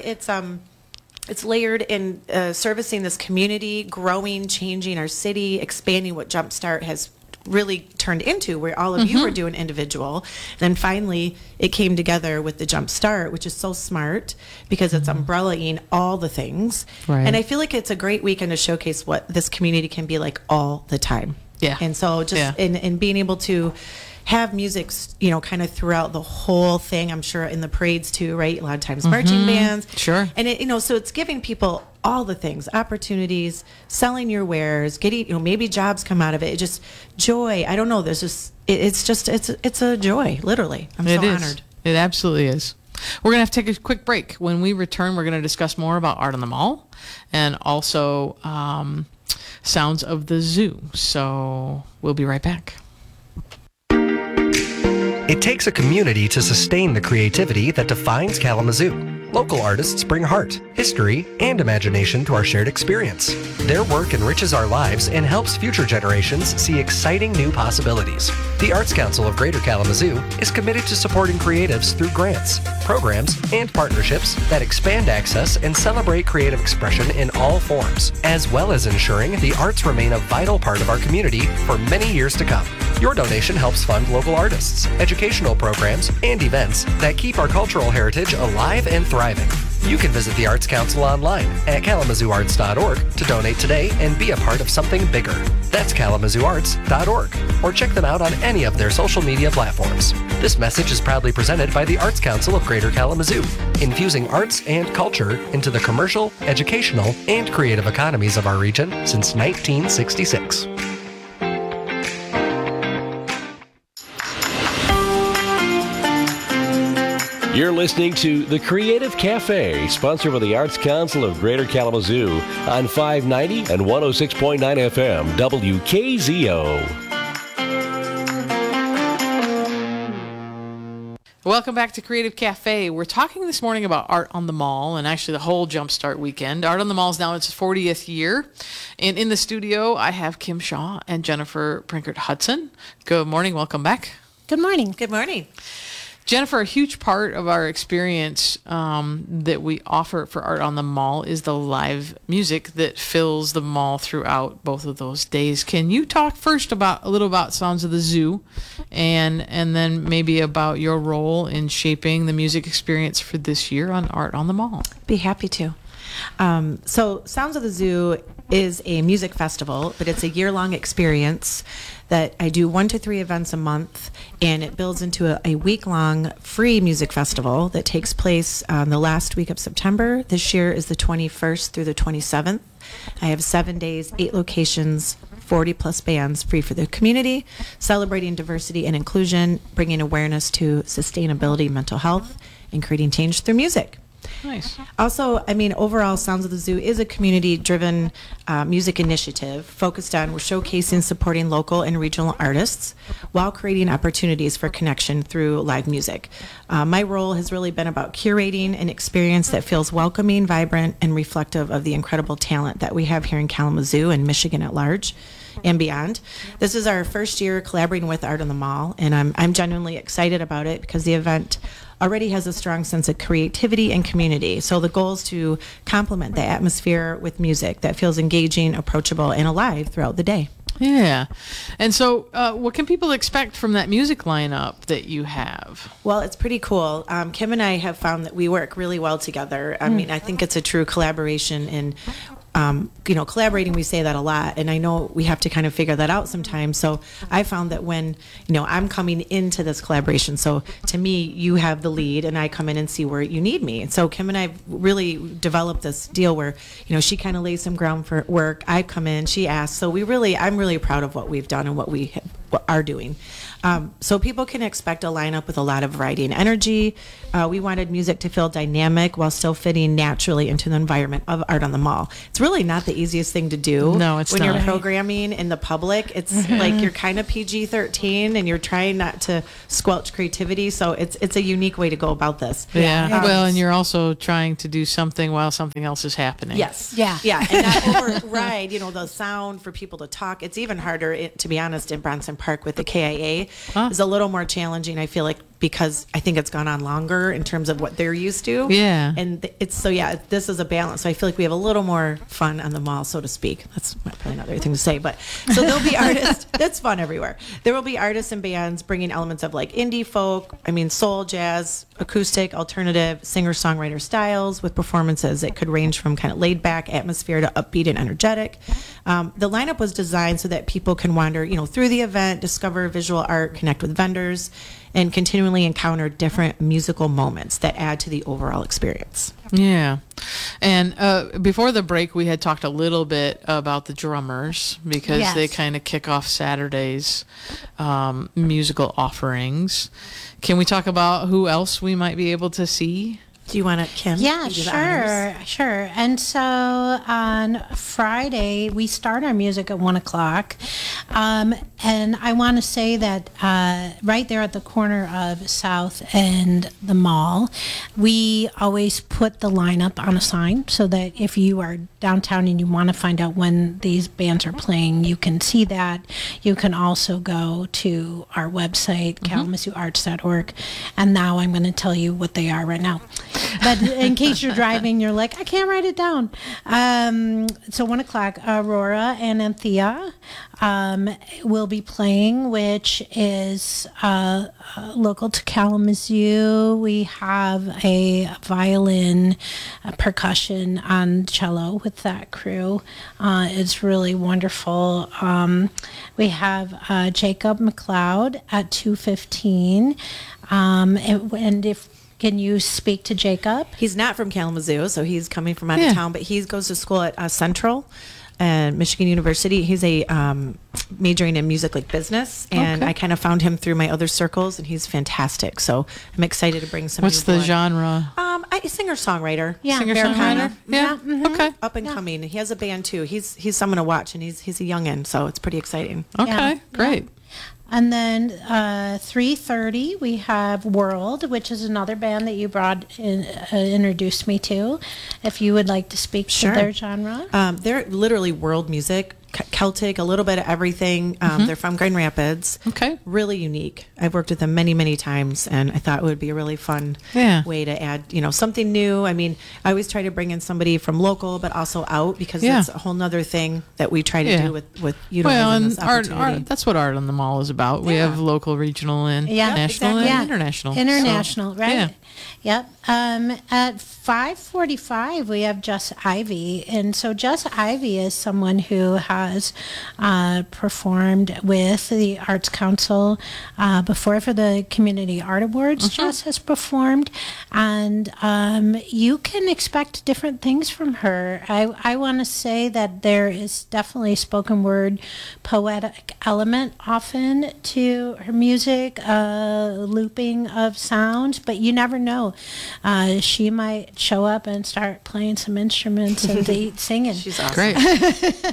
it's layered in servicing this community, growing, changing our city, expanding what Jumpstart has really turned into, where all of you were doing individual. Then finally, it came together with the Jumpstart, which is so smart because it's umbrellaing all the things. Right. And I feel like it's a great weekend to showcase what this community can be like all the time. Yeah. And so just in being able to have music, kind of throughout the whole thing. I'm sure in the parades too, right? A lot of times marching bands. Sure. And it, so it's giving people all the things, opportunities, selling your wares, getting, maybe jobs come out of it. It just joy. I don't know. There's just, it's a joy, literally. I'm so honored. It absolutely is. We're going to have to take a quick break. When we return, we're going to discuss more about Art on the Mall and also Sounds of the Zoo. So we'll be right back. It takes a community to sustain the creativity that defines Kalamazoo. Local artists bring heart, history, and imagination to our shared experience. Their work enriches our lives and helps future generations see exciting new possibilities. The Arts Council of Greater Kalamazoo is committed to supporting creatives through grants, programs, and partnerships that expand access and celebrate creative expression in all forms, as well as ensuring the arts remain a vital part of our community for many years to come. Your donation helps fund local artists, educational programs, and events that keep our cultural heritage alive and thriving. You can visit the Arts Council online at kalamazooarts.org to donate today and be a part of something bigger. That's kalamazooarts.org, or check them out on any of their social media platforms. This message is proudly presented by the Arts Council of Greater Kalamazoo, infusing arts and culture into the commercial, educational, and creative economies of our region since 1966. You're listening to The Creative Cafe, sponsored by the Arts Council of Greater Kalamazoo on 590 and 106.9 FM, WKZO. Welcome back to Creative Cafe. We're talking this morning about Art on the Mall and actually the whole Jumpstart weekend. Art on the Mall is now its 40th year. And in the studio, I have Kim Shaw and Jennifer Prinkert Hudson. Good morning. Welcome back. Good morning. Good morning. Jennifer, a huge part of our experience that we offer for Art on the Mall is the live music that fills the mall throughout both of those days. Can you talk first a little about Sounds of the Zoo and then maybe about your role in shaping the music experience for this year on Art on the Mall? Be happy to. So Sounds of the Zoo is a music festival, but it's a year-long experience that I do 1 to 3 events a month, and it builds into a week-long free music festival that takes place on the last week of September. This year is the 21st through the 27th. I have 7 days, 8 locations, 40-plus bands free for the community, celebrating diversity and inclusion, bringing awareness to sustainability, mental health, and creating change through music. Nice. Also, overall, Sounds of the Zoo is a community-driven music initiative focused on showcasing, supporting local and regional artists while creating opportunities for connection through live music. My role has really been about curating an experience that feels welcoming, vibrant, and reflective of the incredible talent that we have here in Kalamazoo and Michigan at large. and beyond. This is our first year collaborating with Art on the Mall, and I'm genuinely excited about it because the event already has a strong sense of creativity and community. So the goal is to complement the atmosphere with music that feels engaging, approachable, and alive throughout the day. Yeah. And so what can people expect from that music lineup that you have? Well, it's pretty cool. Kim and I have found that we work really well together. I mean, I think it's a true collaboration, and collaborating, we say that a lot, and I know we have to kind of figure that out sometimes. So I found that when, I'm coming into this collaboration, so to me, you have the lead and I come in and see where you need me. And so Kim and I really developed this deal where, she kind of lays some ground for work. I come in, she asks. So I'm really proud of what we've done and what we are doing. So people can expect a lineup with a lot of variety and energy. We wanted music to feel dynamic while still fitting naturally into the environment of Art on the Mall. It's really not the easiest thing to do. No, it's when not. You're programming in the public. It's like you're kind of PG-13 and you're trying not to squelch creativity. So it's a unique way to go about this. Yeah. Well, and you're also trying to do something while something else is happening. Yes. Yeah. Yeah. And not override, the sound for people to talk. It's even harder, to be honest, in Bronson Park with the KIA. Is a little more challenging, I feel like, because I think it's gone on longer in terms of what they're used to. Yeah. And this is a balance. So I feel like we have a little more fun on the mall, so to speak. That's probably not the right thing to say, but so there'll be artists. That's fun everywhere. There will be artists and bands bringing elements of like indie folk, soul, jazz, acoustic, alternative, singer-songwriter styles with performances that could range from kind of laid-back atmosphere to upbeat and energetic. The lineup was designed so that people can wander, through the event, discover visual art, connect with vendors, and continually encounter different musical moments that add to the overall experience. Yeah. And before the break, we had talked a little bit about the drummers because they kind of kick off Saturday's musical offerings. Can we talk about who else we might be able to see? Do you want to, Kim? Yeah, sure. And so on Friday, we start our music at 1 o'clock. And I want to say that right there at the corner of South and the mall, we always put the lineup on a sign so that if you are downtown and you want to find out when these bands are playing, you can see that. You can also go to our website, kalamazooarts.org. And now I'm going to tell you what they are right now. But in case you're driving, you're like, I can't write it down. So 1 o'clock, Aurora and Anthea will be playing, which is local to Kalamazoo. We have a violin, percussion, and cello with that crew. It's really wonderful. We have Jacob McLeod at 2:15. And if can you speak to Jacob? He's not from Kalamazoo, so he's coming from out of town, but he goes to school at Central and Michigan University. He's a majoring in music like business, and I kind of found him through my other circles, and he's fantastic. So I'm excited to bring some. What's the genre? Singer-songwriter. Yeah, singer-songwriter. Yeah. Okay. Up and coming. He has a band too. He's someone to watch, and he's a youngin', so it's pretty exciting. Okay, great. And then 3:30 we have World, which is another band that you introduced me to. If you would like to speak to their genre. They're literally world music, Celtic, a little bit of everything. They're from Grand Rapids. Okay. Really unique. I've worked with them many, many times, and I thought it would be a really fun way to add, something new. I mean, I always try to bring in somebody from local, but also out, because that's a whole nother thing that we try to do with utilizing this opportunity. Art, that's what Art on the Mall is about. We have local, regional, and national, and international. International, right? Yeah. Yep. At 5:45, we have Jess Ivy. And so Jess Ivy is someone who has performed with the Arts Council before for the Community Art Awards. Jess has performed. And you can expect different things from her. I want to say that there is definitely a spoken word poetic element often to her music, looping of sounds, but you never know. She might show up and start playing some instruments and singing. She's awesome. Great.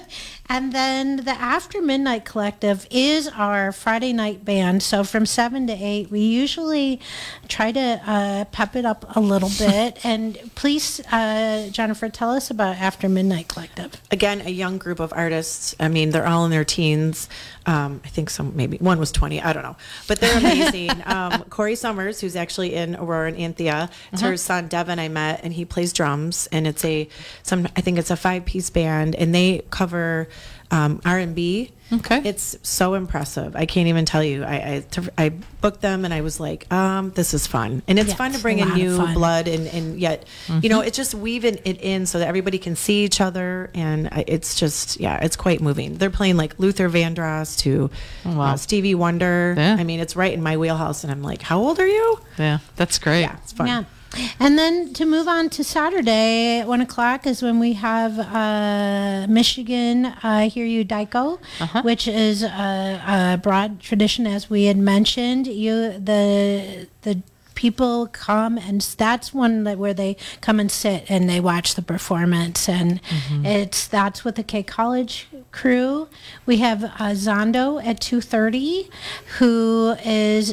And then the After Midnight Collective is our Friday night band. So from 7 to 8, we usually try to pep it up a little bit. And please, Jennifer, tell us about After Midnight Collective. Again, a young group of artists. I mean, they're all in their teens. I think maybe one was 20. I don't know. But they're amazing. Corey Summers, who's actually in Aurora and Anthea, it's her son Devin I met, and he plays drums. And it's I think it's a 5-piece band, and they cover R&B. Okay. It's so impressive. I can't even tell you. I booked them, and I was like, this is fun. And it's fun to bring in new blood, and yet, it's just weaving it in so that everybody can see each other. And it's just, it's quite moving. They're playing like Luther Vandross to Stevie Wonder. Yeah. I mean, it's right in my wheelhouse. And I'm like, how old are you? Yeah, that's great. Yeah, it's fun. Yeah. And then to move on to Saturday at 1 o'clock is when we have Michigan Hear You Daiko, which is a broad tradition, as we had mentioned. The people come, and that's one where they come and sit and they watch the performance, and that's with the K College crew. We have Zondo at 2:30, who is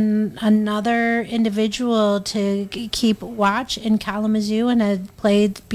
another individual to keep watch in Kalamazoo and had played